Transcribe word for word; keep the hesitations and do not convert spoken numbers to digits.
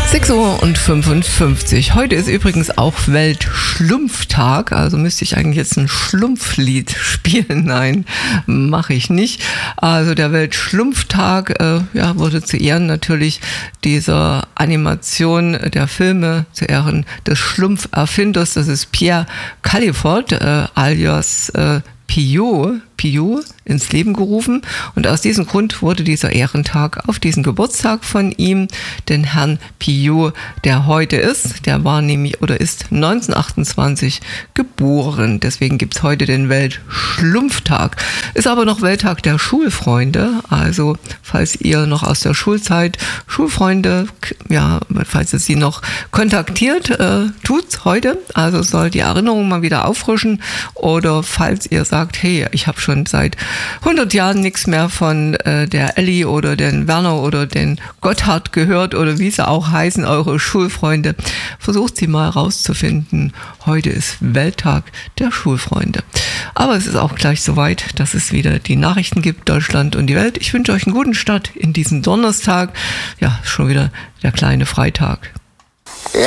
sechs Uhr und fünfundfünfzig. Heute ist übrigens auch Weltschlumpftag, also müsste ich eigentlich jetzt ein Schlumpflied spielen. Nein, mache ich nicht. Also der Weltschlumpftag äh, ja, wurde zu Ehren natürlich dieser Animation der Filme, zu Ehren des Schlumpferfinders, das ist Pierre Califort, äh, alias äh, Piot, Piot ins Leben gerufen, und aus diesem Grund wurde dieser Ehrentag auf diesen Geburtstag von ihm, den Herrn Piot, der heute ist, der war nämlich oder ist neunzehnhundertachtundzwanzig geboren. Deswegen gibt es heute den Weltschlumpftag. Ist aber noch Welttag der Schulfreunde, also falls ihr noch aus der Schulzeit Schulfreunde, ja, falls ihr sie noch kontaktiert, äh, tut's heute, also soll die Erinnerung mal wieder auffrischen, oder falls ihr sagt, hey, ich habe schon seit hundert Jahren nichts mehr von äh, der Elli oder den Werner oder den Gotthard gehört oder wie sie auch heißen, eure Schulfreunde. Versucht sie mal rauszufinden. Heute ist Welttag der Schulfreunde. Aber es ist auch gleich soweit, dass es wieder die Nachrichten gibt, Deutschland und die Welt. Ich wünsche euch einen guten Start in diesen Donnerstag. Ja, schon wieder der kleine Freitag.